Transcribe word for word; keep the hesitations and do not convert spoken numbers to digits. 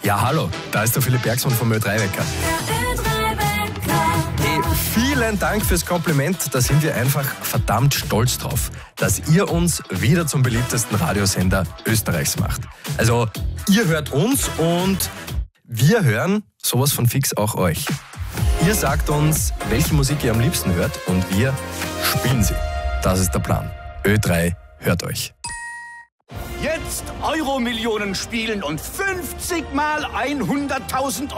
Ja, hallo, da ist der Philipp Bergson vom Ö drei Wecker. Hey, vielen Dank fürs Kompliment, da sind wir einfach verdammt stolz drauf, dass ihr uns wieder zum beliebtesten Radiosender Österreichs macht. Also, ihr hört uns und wir hören sowas von fix auch euch. Ihr sagt uns, welche Musik ihr am liebsten hört und wir spielen sie. Das ist der Plan. Ö drei hört euch. Jetzt Euro-Millionen spielen und fünfzig mal hunderttausend